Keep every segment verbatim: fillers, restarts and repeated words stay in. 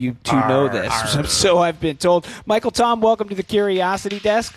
You two know this, arr. so I've been told. Michael, Tom, welcome to the Curiosity Desk.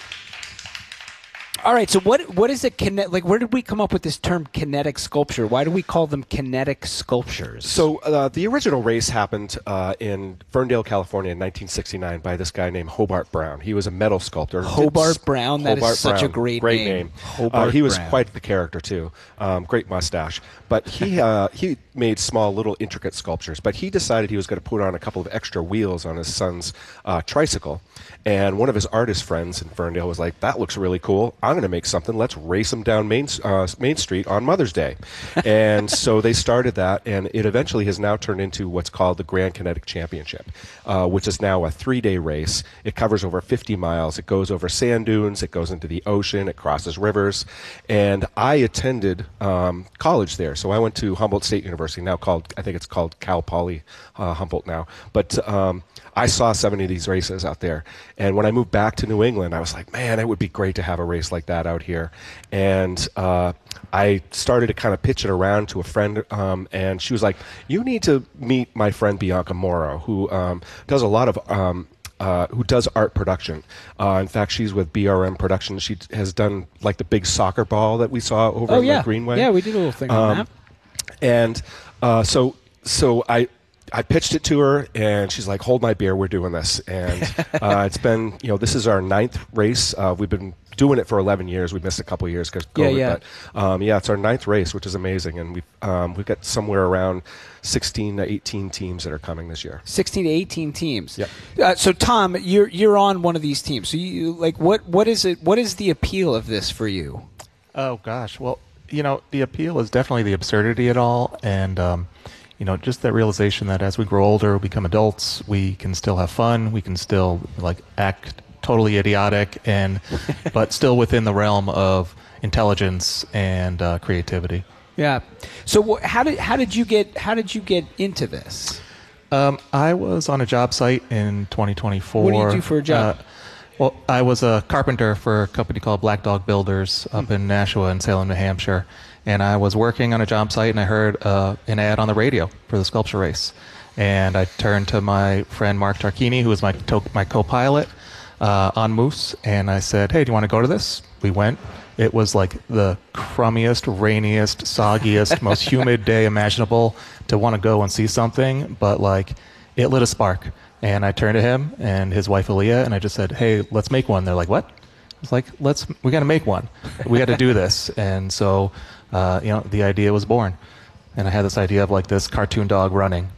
All right, so what what is a kinet? Like, where did we come up with this term kinetic sculpture? Why do we call them kinetic sculptures? So uh, the original race happened uh, in Ferndale, California in nineteen sixty-nine by this guy named Hobart Brown. He was a metal sculptor. Hobart Brown? That Hobart is such Brown. a great, great name. name. Hobart uh, he was Brown. quite the character, too. Um, great mustache. But he uh, he made small, little, intricate sculptures. But he decided he was going to put on a couple of extra wheels on his son's uh, tricycle. And one of his artist friends in Ferndale was like, that looks really cool. I'm going to make something. Let's race him down Main, uh, Main Street on Mother's Day. And so they started that, and it eventually has now turned into what's called the Grand Kinetic Championship, uh, which is now a three-day race. It covers over fifty miles. It goes over sand dunes. It goes into the ocean. It crosses rivers. And I attended um, college there. So I went to Humboldt State University, now called, I think it's called Cal Poly uh, Humboldt now. But um, I saw seventy of these races out there. And when I moved back to New England, I was like, man, it would be great to have a race like that out here. And uh, I started to kind of pitch it around to a friend, um, and she was like, you need to meet my friend Bianca Morrow, who um, does a lot of um, uh, who does art production. Uh, in fact, she's with B R M Productions. She has done like the big soccer ball that we saw over oh, in yeah. the Greenway. Yeah, we did a little thing on um, that. And uh, so, so I. I pitched it to her, and she's like, hold my beer, we're doing this. And uh, it's been, you know, this is our ninth race. Uh, we've been doing it for eleven years. We missed a couple of years because yeah, COVID. yeah. But, um, yeah, it's our ninth race, which is amazing. And we've, um, we've got somewhere around sixteen to eighteen teams that are coming this year. sixteen to eighteen teams. Yep. Uh, so, Tom, you're you're on one of these teams. So, you like, what what is it? What is the appeal of this for you? Oh, gosh. Well, you know, the appeal is definitely the absurdity of it all. And, um, you know, just that realization that as we grow older, we become adults, we can still have fun, we can still like act totally idiotic, and but still within the realm of intelligence and uh, creativity. Yeah. So, how did how did you get how did you get into this? Um, I was on a job site in twenty twenty-four. What do you do for a job? Uh, well, I was a carpenter for a company called Black Dog Builders up mm. in Nashua and Salem, New Hampshire. And I was working on a job site, and I heard uh, an ad on the radio for the sculpture race. And I turned to my friend Mark Tarquini, who was my to- my co-pilot uh, on Moose, and I said, hey, do you want to go to this? We went. It was like the crummiest, rainiest, soggiest, most humid day imaginable to want to go and see something, but like it lit a spark. And I turned to him and his wife Aaliyah, and I just said, hey, let's make one. They're like, what? I was like, let's, we got to make one. We got to do this. And so, uh, you know, the idea was born. And I had this idea of like this cartoon dog running.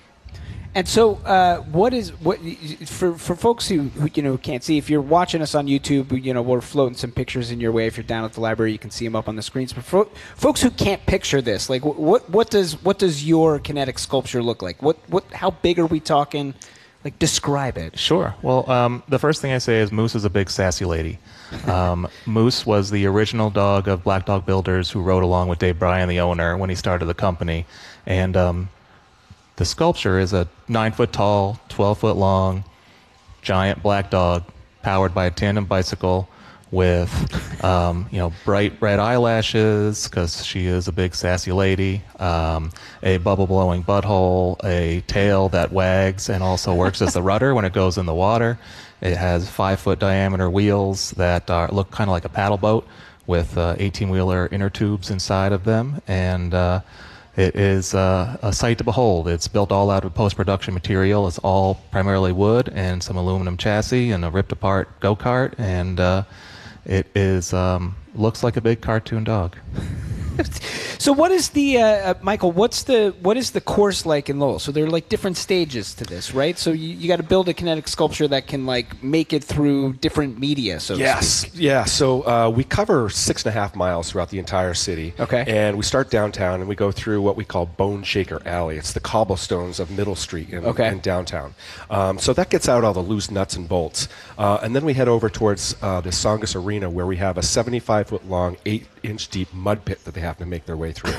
And so, uh, what is what for for folks who, who you know can't see? If you're watching us on YouTube, you know we're floating some pictures in your way. If you're down at the library, you can see them up on the screens. But for folks who can't picture this, like what what does what does your kinetic sculpture look like? What what how big are we talking? Like, describe it. Sure. Well, um, the first thing I say is Moose is a big sassy lady. Um, Moose was the original dog of Black Dog Builders, who rode along with Dave Bryan, the owner, when he started the company. And um, the sculpture is a nine-foot tall, twelve-foot long, giant black dog powered by a tandem bicycle with, um, you know, bright red eyelashes, because she is a big sassy lady, um, a bubble-blowing butthole, a tail that wags and also works as the rudder when it goes in the water. It has five-foot diameter wheels that are, look kind of like a paddle boat with uh, eighteen-wheeler inner tubes inside of them, and uh, it is uh, a sight to behold. It's built all out of post-production material. It's all primarily wood and some aluminum chassis and a ripped-apart go-kart, and uh, it is um, looks like a big cartoon dog. So what is the uh, uh, Michael? What's the what is the course like in Lowell? So there are like different stages to this, right? So you, you got to build a kinetic sculpture that can like make it through different media. So yes, to speak. yeah. So uh, we cover six and a half miles throughout the entire city. Okay, and we start downtown and we go through what we call Bone Shaker Alley. It's the cobblestones of Middle Street in, okay. in downtown. Um, so that gets out all the loose nuts and bolts, uh, and then we head over towards uh, the Songus Arena, where we have a seventy-five foot long eight. inch deep mud pit that they have to make their way through.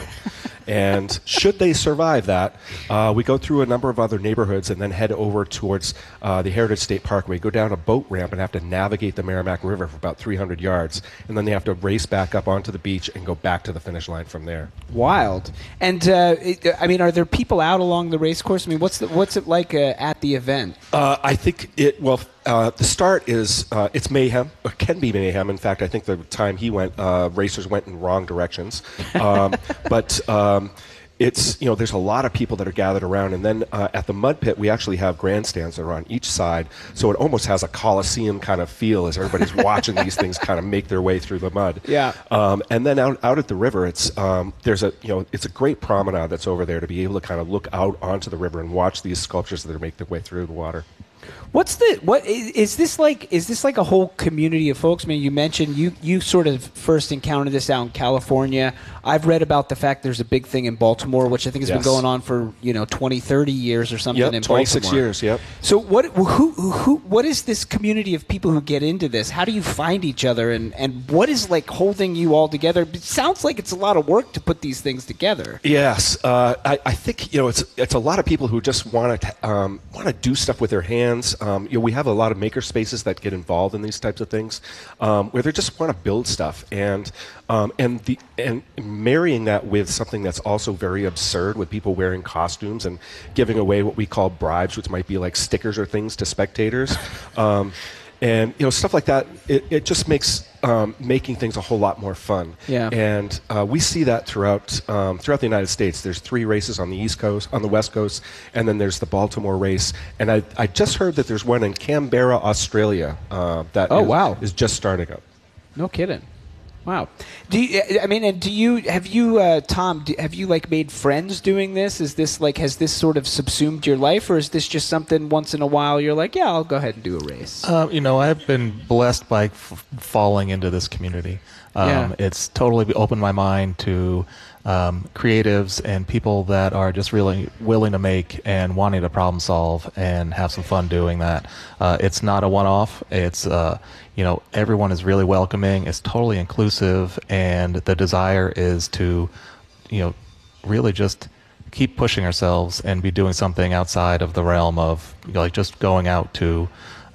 And should they survive that, uh, we go through a number of other neighborhoods and then head over towards uh, the Heritage State Parkway, go down a boat ramp and have to navigate the Merrimack River for about three hundred yards. And then they have to race back up onto the beach and go back to the finish line from there. Wild. And, uh, it, I mean, are there people out along the race course? I mean, what's the, what's it like uh, at the event? Uh, I think it, well, uh, the start is, uh, it's mayhem, or can be mayhem. In fact, I think the time he went, uh, racers went in wrong directions. Um, but um, it's, you know, there's a lot of people that are gathered around. And then uh, at the mud pit, we actually have grandstands that are on each side. So it almost has a Coliseum kind of feel as everybody's watching these things kind of make their way through the mud. Yeah. Um, and then out, out at the river, it's, um, there's a, you know, it's a great promenade that's over there to be able to kind of look out onto the river and watch these sculptures that are make their way through the water. What's the what is, is this like? Is this like a whole community of folks? I mean, you mentioned you you sort of first encountered this out in California. I've read about the fact there's a big thing in Baltimore, which I think has Yes. been going on for you know twenty, thirty years or something. Yep, in twenty-six Baltimore. years. Yep. So what? Who, who? Who? What is this community of people who get into this? How do you find each other, and and what is like holding you all together? It sounds like it's a lot of work to put these things together. Yes, uh, I, I think you know it's it's a lot of people who just want to um, want to do stuff with their hands. Um, you know, we have a lot of maker spaces that get involved in these types of things, um, where they just want to build stuff, and um, and the and marrying that with something that's also very absurd, with people wearing costumes and giving away what we call bribes, which might be like stickers or things to spectators. Um, And you know stuff like that. It, it just makes um, making things a whole lot more fun. Yeah. And uh, we see that throughout um, throughout the United States. There's three races on the East Coast, on the West Coast, and then there's the Baltimore race. And I, I just heard that there's one in Canberra, Australia. Uh, that Oh, is, wow. is just starting up. No kidding. Wow. Do you, I mean, and do you have you, uh, Tom? Do, have you like made friends doing this? Is this like has this sort of subsumed your life, or is this just something once in a while you're like, yeah, I'll go ahead and do a race? Uh, you know, I've been blessed by f- falling into this community. Um, Yeah. It's totally opened my mind to um, creatives and people that are just really willing to make and wanting to problem solve and have some fun doing that. Uh, it's not a one-off. It's uh, you know, everyone is really welcoming. It's totally inclusive, and the desire is to, you know, really just keep pushing ourselves and be doing something outside of the realm of, you know, like just going out to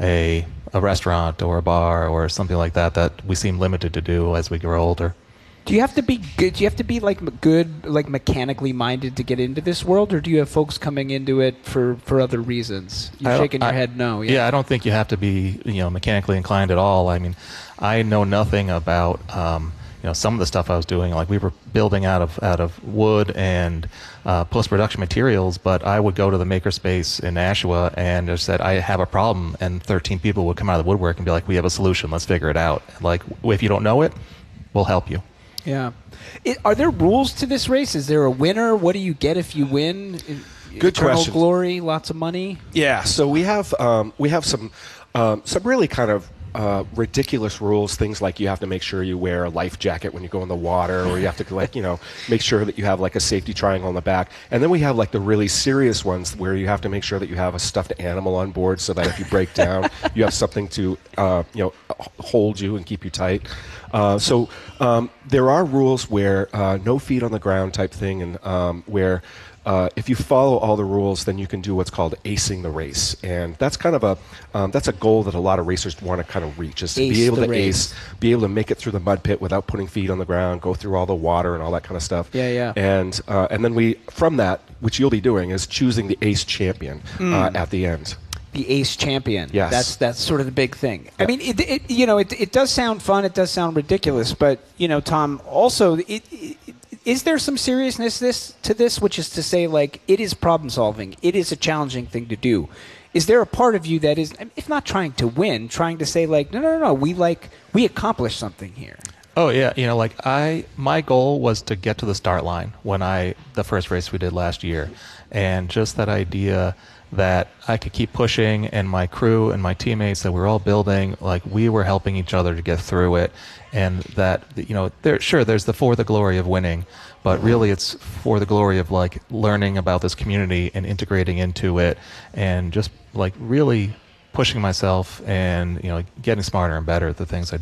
a a restaurant or a bar or something like that that we seem limited to do as we grow older. Do you have to be good? Do you have to be like m- good, like mechanically minded to get into this world, or do you have folks coming into it for, for other reasons? You're I don't- shaking your I- head no. Yeah. I don't think you have to be, you know, mechanically inclined at all. I mean, I know nothing about, um, you know, some of the stuff I was doing. Like we were building out of out of wood and uh, post production materials, but I would go to the makerspace in Nashua and just said I have a problem, and thirteen people would come out of the woodwork and be like, "We have a solution. Let's figure it out." Like, if you don't know it, we'll help you. Yeah. It, are there rules to this race? Is there a winner? What do you get if you win? Good Eternal question. glory, lots of money. Yeah, so we have um, we have some um, some really kind of uh, ridiculous rules. Things like you have to make sure you wear a life jacket when you go in the water, or you have to like you know make sure that you have like a safety triangle on the back. And then we have like the really serious ones where you have to make sure that you have a stuffed animal on board, so that if you break down, you have something to uh, you know hold you and keep you tight. Uh, so um, there are rules where uh, no feet on the ground type thing, and um, where uh, if you follow all the rules, then you can do what's called acing the race, and that's kind of a um, that's a goal that a lot of racers want to kind of reach, is to Ace be able the to race. ace, be able to make it through the mud pit without putting feet on the ground, go through all the water and all that kind of stuff. Yeah, yeah. And uh, and then we from that, which you'll be doing, is choosing the ace champion uh, at the end. The ace champion. Yes. That's that's sort of the big thing. I Yep. mean, it, it you know it it does sound fun. It does sound ridiculous, but you know, Tom, also, it, it, is there some seriousness this to this, which is to say, like, it is problem solving. It is a challenging thing to do. Is there a part of you that is, if not trying to win, trying to say like, no, no, no, no, we like we accomplished something here. Oh yeah, you know, like I, my goal was to get to the start line when I, the first race we did last year, and just that idea that I could keep pushing, and my crew and my teammates that we were all building, like we were helping each other to get through it, and that, you know, there, sure, there's the for the glory of winning, but really it's for the glory of like learning about this community and integrating into it, and just like really pushing myself and, you know, getting smarter and better at the things I do.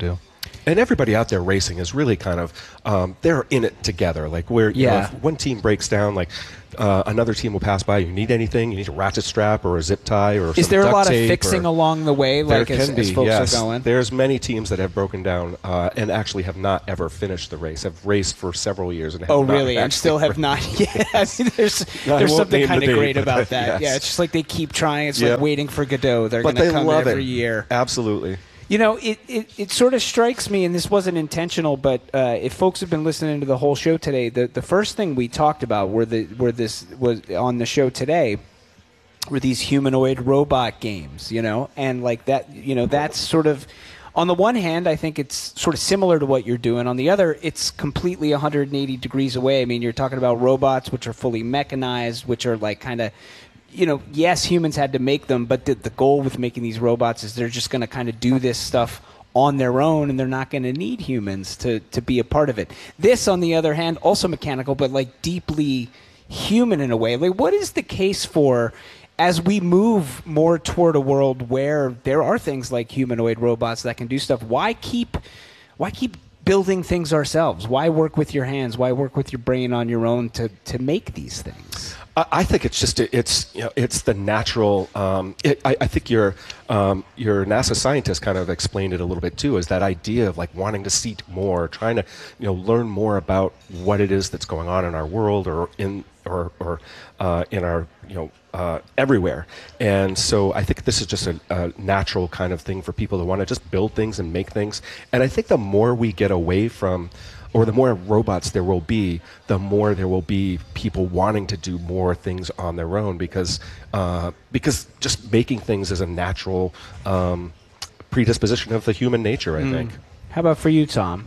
And everybody out there racing is really kind of, um, they're in it together. Like where you Yeah. know, if one team breaks down, like uh, another team will pass by. You need anything? You need a ratchet strap or a zip tie or Is some there a duct lot of tape fixing or, along the way, like there as, can as be, folks yes. are going? There's many teams that have broken down uh, and actually have not ever finished the race. Have raced for several years and have Oh, not really? And actually still have raced. not. Yeah, I mean, there's No, I there's won't something name kind the of date, great but about that- that. yes. Yeah, it's just like they keep trying. It's Yep. like waiting for Godot. They're But going to they come love every it. year. Absolutely. You know, it, it, it sort of strikes me, and this wasn't intentional, but uh, if folks have been listening to the whole show today, the, the first thing we talked about were the were this was on the show today were these humanoid robot games, you know, and like that, you know, that's sort of. On the one hand, I think it's sort of similar to what you're doing. On the other, it's completely one hundred eighty degrees away. I mean, you're talking about robots which are fully mechanized, which are like kind of, you know, yes, humans had to make them, but the, the goal with making these robots is they're just going to kind of do this stuff on their own, and they're not going to need humans to, to be a part of it. This, on the other hand, also mechanical, but like deeply human in a way. Like, what is the case for as we move more toward a world where there are things like humanoid robots that can do stuff? Why keep, why keep building things ourselves? Why work with your hands? Why work with your brain on your own to, to make these things? I think it's just it's you know it's the natural. Um, it, I, I think your um, your NASA scientist kind of explained it a little bit too. Is that idea of like wanting to see more, trying to you know learn more about what it is that's going on in our world or in or or uh, in our you know uh, everywhere. And so I think this is just a, a natural kind of thing for people to want to just build things and make things. And I think the more we get away from, or the more robots there will be, the more there will be people wanting to do more things on their own because uh, because just making things is a natural um, predisposition of the human nature, I mm. think. How about for you, Tom?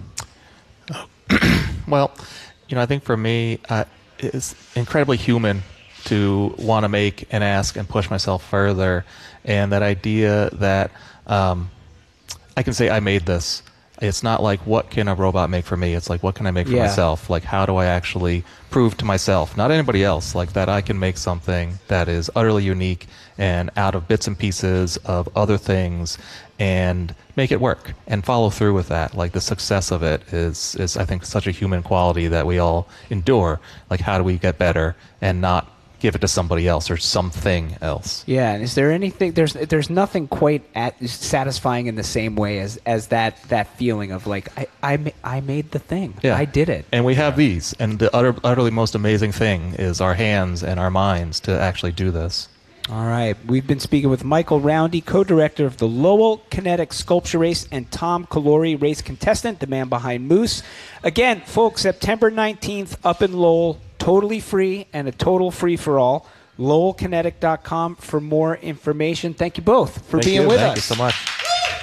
Well, you know, I think for me, uh, it's incredibly human to want to make and ask and push myself further. And that idea that um, I can say I made this. It's not like, what can a robot make for me? It's like, what can I make for yeah. myself? Like, how do I actually prove to myself, not anybody else, like that I can make something that is utterly unique and out of bits and pieces of other things and make it work and follow through with that. Like, the success of it is, is I think, such a human quality that we all endure. Like, how do we get better and not give it to somebody else or something else? Yeah, and is there anything? There's there's nothing quite at satisfying in the same way as, as that that feeling of like I I, ma- I made the thing. Yeah. I did it. And we have these, and the utter, utterly most amazing thing is our hands and our minds to actually do this. All right, we've been speaking with Michael Roundy, co-director of the Lowell Kinetic Sculpture Race, and Tom Calori, race contestant, the man behind Moose. Again, folks, September nineteenth up in Lowell. Totally free and a total free-for-all. Lowell Kinetic dot com for more information. Thank you both for Thank being you. with Thank us. Thank you so much.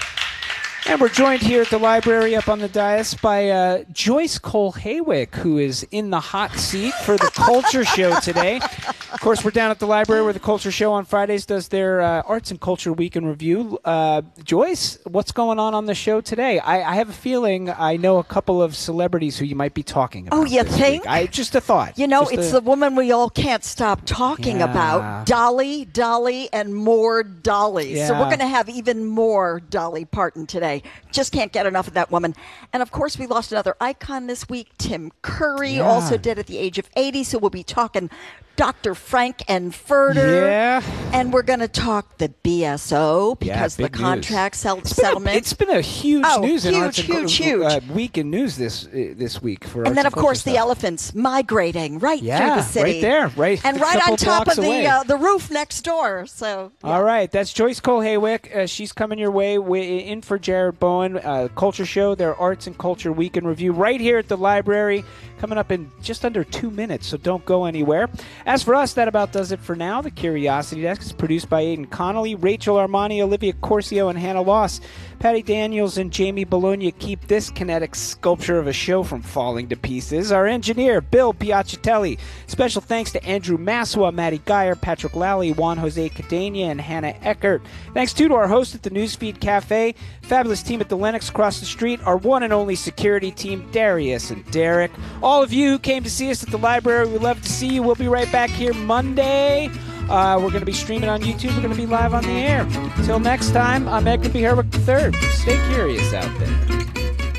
And we're joined here at the library up on the dais by uh, Joyce Cole Haywick, who is in the hot seat for the Culture Show today. Of course, we're down at the library where the Culture Show on Fridays does their uh, Arts and Culture Week in Review. Uh, Joyce, what's going on on the show today? I, I have a feeling I know a couple of celebrities who you might be talking about. Oh, you this think? week. I just a thought. You know, Just it's a, the woman we all can't stop talking Yeah. about. Dolly, Dolly, and more Dolly. So Yeah. we're going to have even more Dolly Parton today. Just can't get enough of that woman. And, of course, we lost another icon this week. Tim Curry, Yeah. also dead at the age of eighty. So we'll be talking Doctor Frank and Furter. Yeah. And we're going to talk the B S O because Yeah, the big news. contract sell- It's been a- settlement. It's been a huge Oh, news and huge, arts and huge, cul- huge. Uh, week in news this uh, this week for arts And then, of culture course, the stuff. elephants migrating right Yeah, through the city. right there, right- And a right couple on top blocks of the away. uh, the roof next door. So, yeah. All right, that's Joyce Cole Haywick. Uh, she's coming your way wi- in for Jared Bowen. Uh, Culture Show, their Arts and Culture Week in Review, right here at the library, coming up in just under two minutes, so don't go anywhere. As for us, that about does it for now. The Curiosity Desk is produced by Aidan Connolly, Rachel Armani, Olivia Corcio, and Hannah Loss. Patty Daniels and Jamie Bologna keep this kinetic sculpture of a show from falling to pieces. Our engineer, Bill Piacitelli. Special thanks to Andrew Maswa, Maddie Geyer, Patrick Lally, Juan Jose Cadena, and Hannah Eckert. Thanks, too, to our host at the Newsfeed Cafe, fabulous team at the Lennox across the street, our one and only security team, Darius and Derek. All of you who came to see us at the library, we'd love to see you. We'll be right back here Monday. Uh, we're going to be streaming on YouTube. We're going to be live on the air. Until next time, I'm Edgar B. Herwick the third. Stay curious out there.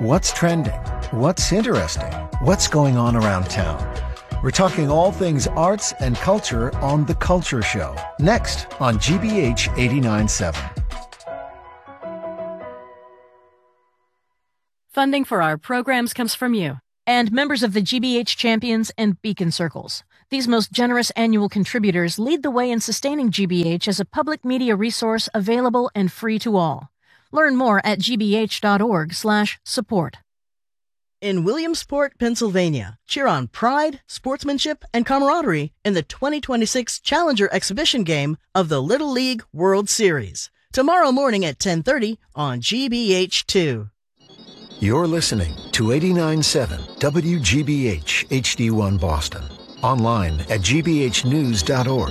What's trending? What's interesting? What's going on around town? We're talking all things arts and culture on The Culture Show, next on G B H eighty-nine point seven. Funding for our programs comes from you and members of the G B H Champions and Beacon Circles. These most generous annual contributors lead the way in sustaining G B H as a public media resource available and free to all. Learn more at g b h dot org slash support. In Williamsport, Pennsylvania, cheer on pride, sportsmanship, and camaraderie in the twenty twenty-six Challenger Exhibition game of the Little League World Series. Tomorrow morning at ten thirty on G B H two. You're listening to eighty-nine point seven W G B H H D one Boston. Online at g b h news dot org.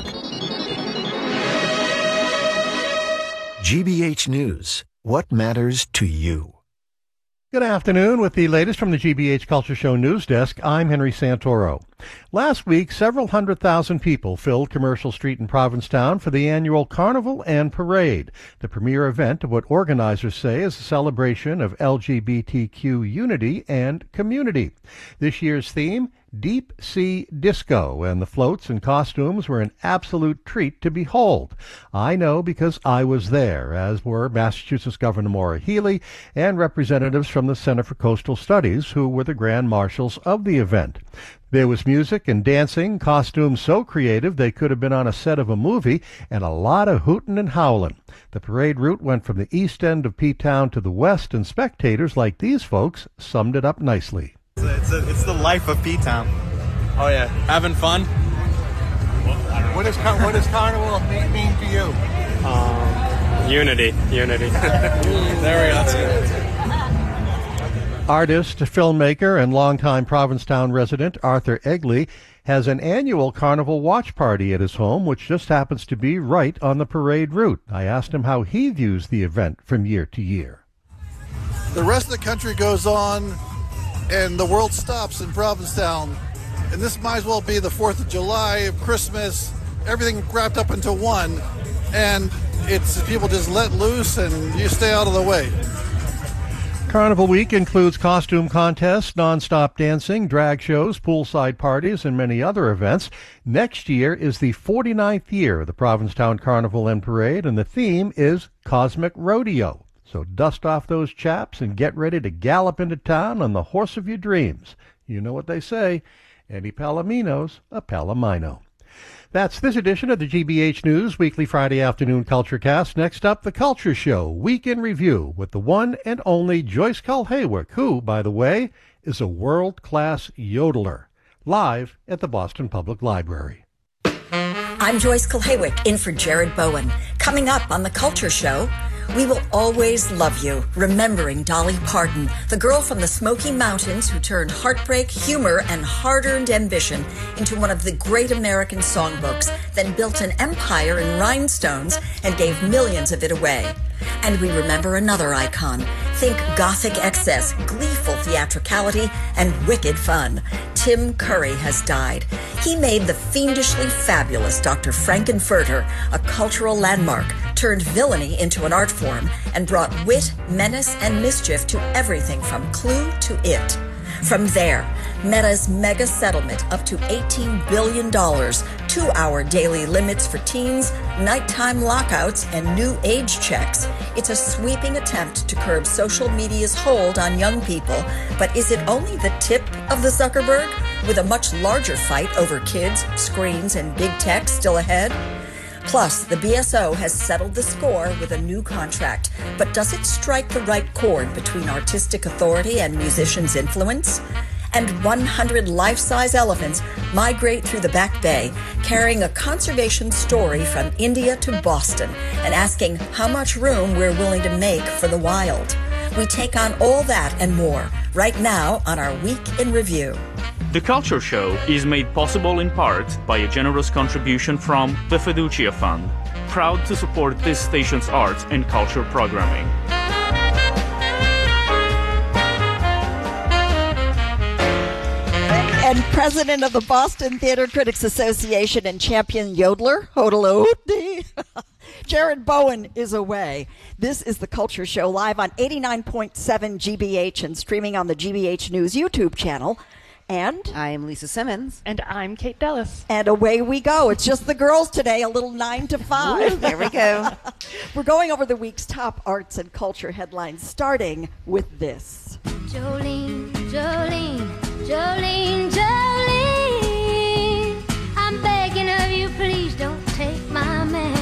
G B H News. What matters to you? Good afternoon. With the latest from the G B H Culture Show News Desk, I'm Henry Santoro. Last week, several hundred thousand people filled Commercial Street in Provincetown for the annual Carnival and Parade, the premier event of what organizers say is a celebration of L G B T Q unity and community. This year's theme, Deep Sea Disco, and the floats and costumes were an absolute treat to behold. I know because I was there, as were Massachusetts Governor Maura Healey and representatives from the Center for Coastal Studies, who were the grand marshals of the event. There was music and dancing, costumes so creative they could have been on a set of a movie, and a lot of hootin' and howlin'. The parade route went from the east end of P-Town to the west, and spectators like these folks summed it up nicely. It's, a, it's, a, it's the life of P-Town. Oh yeah, having fun. What does what does Carnival mean to you? Um, unity, unity. There we go. That's it. Artist, filmmaker, and longtime Provincetown resident Arthur Egley has an annual Carnival watch party at his home, which just happens to be right on the parade route. I asked him how he views the event from year to year. The rest of the country goes on, and the world stops in Provincetown. And this might as well be the fourth of July, Christmas, everything wrapped up into one. And it's people just let loose and you stay out of the way. Carnival Week includes costume contests, non-stop dancing, drag shows, poolside parties, and many other events. Next year is the forty-ninth year of the Provincetown Carnival and Parade, and the theme is Cosmic Rodeo. So dust off those chaps and get ready to gallop into town on the horse of your dreams. You know what they say, any Palomino's a Palomino. That's this edition of the G B H News Weekly Friday Afternoon Culture Cast. Next up, The Culture Show, Week in Review, with the one and only Joyce Kulhaywick, who, by the way, is a world-class yodeler, live at the Boston Public Library. I'm Joyce Kulhaywick, in for Jared Bowen. Coming up on The Culture Show, we will always love you, remembering Dolly Parton, the girl from the Smoky Mountains who turned heartbreak, humor, and hard-earned ambition into one of the great American songbooks, then built an empire in rhinestones and gave millions of it away. And we remember another icon. Think gothic excess, gleeful theatricality, and wicked fun. Tim Curry has died. He made the fiendishly fabulous Doctor Frankenfurter a cultural landmark, turned villainy into an art form, and brought wit, menace, and mischief to everything from Clue to It. From there, Meta's mega settlement up to eighteen billion dollars, two-hour daily limits for teens, nighttime lockouts, and new age checks. It's a sweeping attempt to curb social media's hold on young people, but is it only the tip of the Zuckerberg, with a much larger fight over kids, screens, and big tech still ahead? Plus, the B S O has settled the score with a new contract, but does it strike the right chord between artistic authority and musicians' influence? And one hundred life-size elephants migrate through the Back Bay, carrying a conservation story from India to Boston and asking how much room we're willing to make for the wild. We take on all that and more right now on our Week in Review. The Culture Show is made possible in part by a generous contribution from the Fiducia Fund, proud to support this station's arts and culture programming. And president of the Boston Theater Critics Association and champion yodeler, Hodel Jared Bowen is away. This is The Culture Show, live on eighty-nine point seven G B H and streaming on the G B H News YouTube channel. And I am Lisa Simmons. And I'm Kate Dellis. And away we go. It's just the girls today, a little nine to five. Ooh, there we go. We're going over the week's top arts and culture headlines, starting with this. Jolene, Jolene, Jolene, Jolene, I'm begging of you, please don't take my man.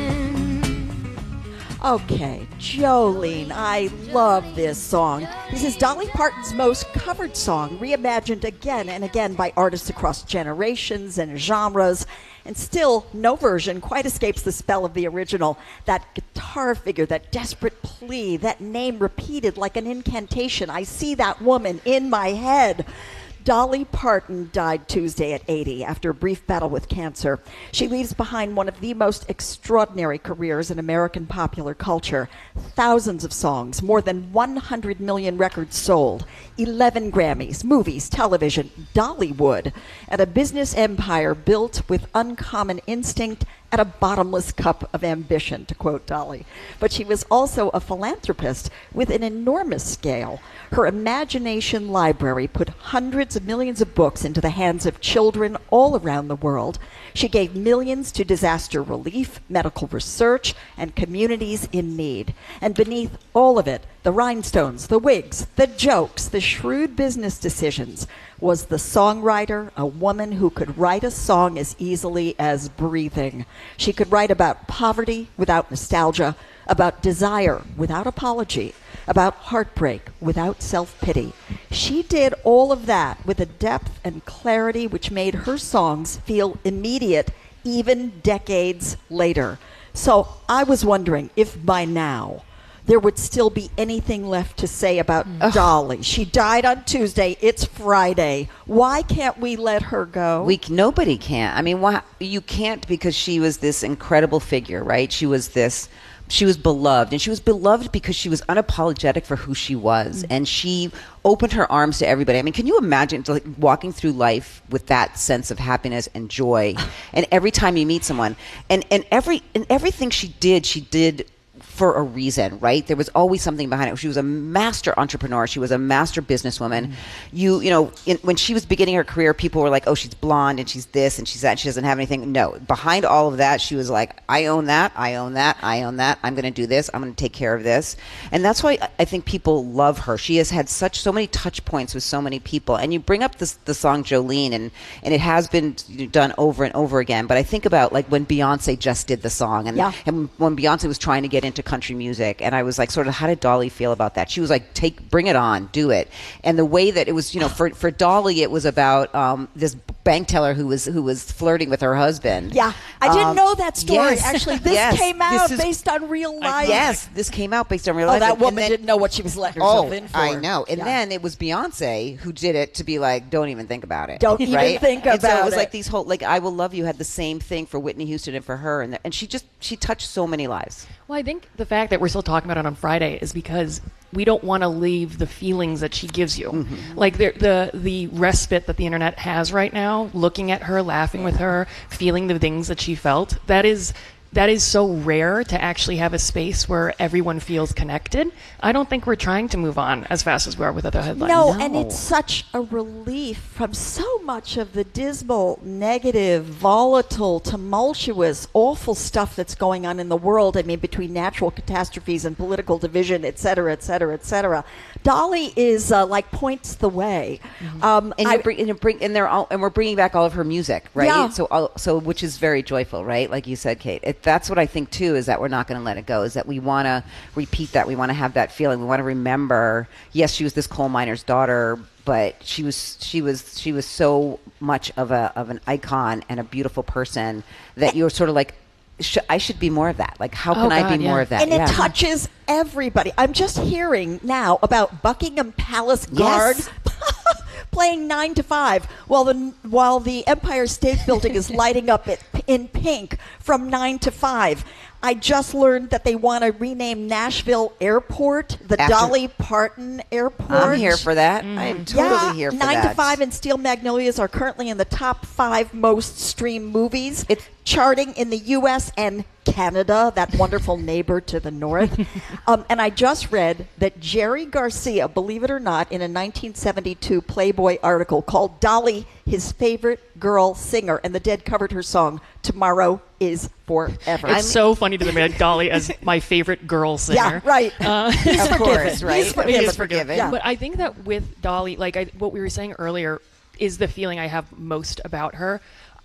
Okay, Jolene, I love this song. This is Dolly Parton's most covered song, reimagined again and again by artists across generations and genres, and still no version quite escapes the spell of the original. That guitar figure, that desperate plea, that name repeated like an incantation. I see that woman in my head. Dolly Parton died Tuesday at eighty after a brief battle with cancer. She leaves behind one of the most extraordinary careers in American popular culture. Thousands of songs, more than one hundred million records sold, eleven Grammys, movies, television, Dollywood, and a business empire built with uncommon instinct and a bottomless cup of ambition, to quote Dolly. But she was also a philanthropist with an enormous scale. Her imagination library put hundreds of millions of books into the hands of children all around the world. She gave millions to disaster relief, medical research, and communities in need. And beneath all of it, the rhinestones, the wigs, the jokes, the shrewd business decisions, was the songwriter, a woman who could write a song as easily as breathing. She could write about poverty without nostalgia, about desire without apology, about heartbreak without self-pity. She did all of that with a depth and clarity which made her songs feel immediate, even decades later. So I was wondering if by now there would still be anything left to say about mm. Dolly. She died on Tuesday. It's Friday. Why can't we let her go? We nobody can. I mean, why, you can't, because she was this incredible figure, right? She was this. She was beloved, and she was beloved because she was unapologetic for who she was, mm. and she opened her arms to everybody. I mean, can you imagine like walking through life with that sense of happiness and joy, and every time you meet someone, and and every and everything she did, she did for a reason, right? There was always something behind it. She was a master entrepreneur. She was a master businesswoman. Mm. You, you know, in, when she was beginning her career, people were like, "Oh, she's blonde and she's this and she's that. And she doesn't have anything." No, behind all of that, she was like, "I own that. I own that. I own that. I'm going to do this. I'm going to take care of this." And that's why I think people love her. She has had such so many touch points with so many people. And you bring up this, the song Jolene, and and it has been done over and over again. But I think about like when Beyonce just did the song, and, yeah. and when Beyonce was trying to get into country music, and I was like, sort of, how did Dolly feel about that? She was like, take, bring it on, do it. And the way that it was, you know, for for Dolly, it was about um, this bank teller who was who was flirting with her husband. Yeah, I didn't um, know that story. Yes, Actually, this yes, came out this is, based on real life. Yes, this came out based on real oh, life. that and, woman and then, didn't know what she was letting herself oh, in for. I know. And yeah. then it was Beyonce who did it to be like, don't even think about it. Don't even right? think and about it. So it was like these whole, like, I Will Love You had the same thing for Whitney Houston and for her. And, the, and she just, she touched so many lives. Well, I think the fact that we're still talking about it on Friday is because we don't want to leave the feelings that she gives you. Mm-hmm. Like the, the the respite that the internet has right now, looking at her, laughing with her, feeling the things that she felt, that is that is so rare to actually have a space where everyone feels connected. I don't think we're trying to move on as fast as we are with other headlines. No, no. And it's such a relief from so much of the dismal, negative, volatile, tumultuous, awful stuff that's going on in the world. I mean, between natural catastrophes and political division, et cetera, et cetera, et cetera. Dolly is uh, like points the way. Mm-hmm. Um, and, I, bring, and, bring, and they're all, and we're bringing back all of her music, right? Yeah. So, all, so which is very joyful, right? Like you said, Kate. It, that's what I think too, is that we're not going to let it go. Is that we want to repeat that. We want to have that feeling. We want to remember. Yes, she was this coal miner's daughter, but she was she was she was so much of a of an icon and a beautiful person that you're sort of like, Sh- I should be more of that. Like, how can oh, God, I be yeah. more of that? And yeah. it touches everybody. I'm just hearing now about Buckingham Palace Guard Yes. playing nine to five while the while the Empire State Building is lighting up it, in pink from nine to five. I just learned that they want to rename Nashville Airport the After- Dolly Parton Airport. I'm here for that. Mm. I am totally yeah, here for nine that. to five and Steel Magnolias are currently in the top five most streamed movies. It's charting in the U S and Canada, that wonderful neighbor to the north. Um, and I just read that Jerry Garcia, believe it or not, in a nineteen seventy-two Playboy article called Dolly his favorite girl singer, and the Dead covered her song, Tomorrow is Forever. It's so funny to me, like Dolly as my favorite girl singer. Yeah, right. Uh, He's of forgiven. course, right? He's forgiven. He is forgiven. Yeah. But I think that with Dolly, like I, what we were saying earlier, is the feeling I have most about her.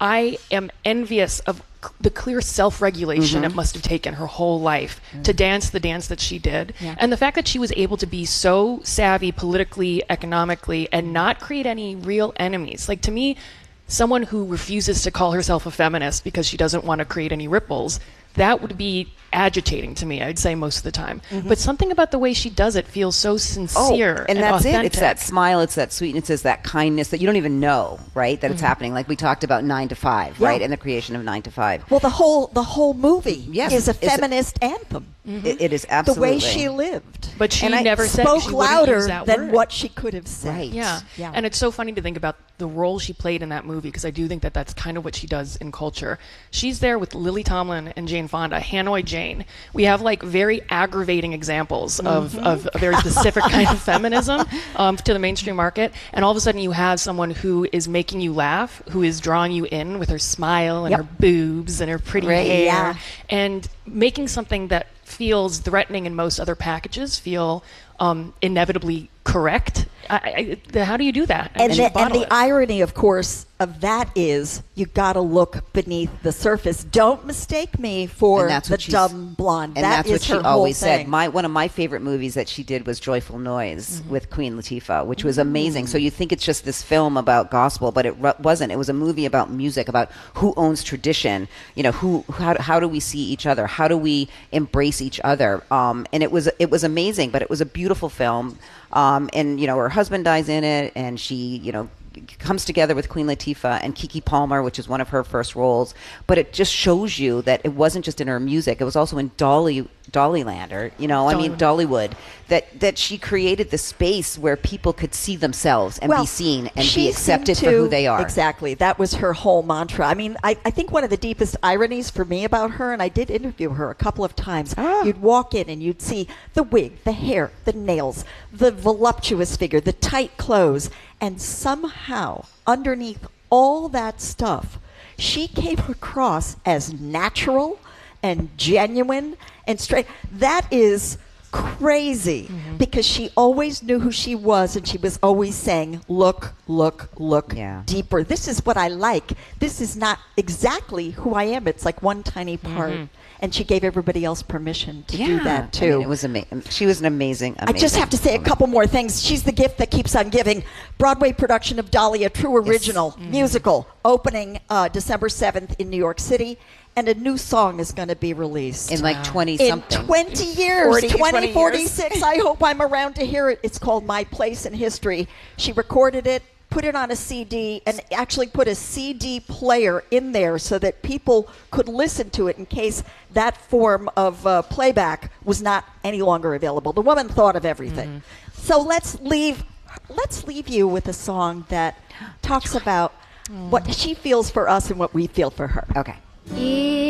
I am envious of c- the clear self-regulation Mhm. it must have taken her whole life to dance the dance that she did. Yeah. And the fact that she was able to be so savvy politically, economically, and not create any real enemies. Like, to me, someone who refuses to call herself a feminist because she doesn't want to create any ripples, that would be agitating to me, I'd say, most of the time. Mhm. But something about the way she does it feels so sincere and, and that's authentic. it. It's that smile, it's that sweetness, it's that kindness that you don't even know, right? That it's Mhm. happening. Like we talked about Nine to Five, Yeah. right? And the creation of Nine to Five. Well, the whole the whole movie Yes, is a it's a- feminist anthem. It, it is The absolutely way she lived. But she And I never said spoke she wouldn't louder use that than word. what she could have said. Right. Yeah. Yeah. And it's so funny to think about the role she played in that movie, because I do think that that's kind of what she does in culture. She's there with Lily Tomlin and Jane Fonda, Hanoi Jane. We have like very aggravating examples of, Mhm. of a very specific kind of feminism um, to the mainstream market. And all of a sudden you have someone who is making you laugh, who is drawing you in with her smile and Yep. her boobs and her pretty Right, hair, yeah. and making something that feels threatening in most other packages feel um, inevitably correct. I, I, the, how do you do that? And, you the, and bottle the it? irony, of course, of that is you got to look beneath the surface. Don't mistake me for And that's the what she's- dumb blonde. And That that's is what she her whole always thing. said. My one of my favorite movies that she did was Joyful Noise Mm-hmm. with Queen Latifah, which was amazing. So you think it's just this film about gospel, but it ru- wasn't. It was a movie about music, about who owns tradition. You know, who how how do we see each other? How do we embrace each other? Um, and it was it was amazing, but it was a beautiful film. Um, and you know, her husband dies in it, and she you know. comes together with Queen Latifah and Keke Palmer, which is one of her first roles. But it just shows you that it wasn't just in her music; it was also in Dolly Dollyland, or you know, I mean Dollywood. That that she created the space where people could see themselves and Well, be seen and she be accepted seemed for who to- they are. Exactly. That was her whole mantra. I mean, I, I think one of the deepest ironies for me about her, and I did interview her a couple of times, Ah. you'd walk in and you'd see the wig, the hair, the nails, the voluptuous figure, the tight clothes, and somehow underneath all that stuff, she came across as natural and genuine and straight. That is crazy Mm-hmm. because she always knew who she was, and she was always saying, look, look, look Yeah. deeper. This is what I like. This is not exactly who I am. It's like one tiny part. Mhm. And she gave everybody else permission to yeah, do that I too. mean, it was amazing. She was an amazing, amazing. I just have to say a couple more things. She's the gift that keeps on giving. Broadway production of Dolly, a true original Mm-hmm. musical, opening uh, December seventh in New York City. And a new song is going to be released. in like twenty In something. twenty years, forty, twenty twenty years. forty-six. I hope I'm around to hear it. It's called My Place in History. She recorded it, put it on a C D, and actually put a C D player in there so that people could listen to it in case that form of uh, playback was not any longer available. The woman thought of everything. Mm-hmm. So let's leave. Let's leave you with a song that talks about what she feels for us and what we feel for her. Okay. Yeah.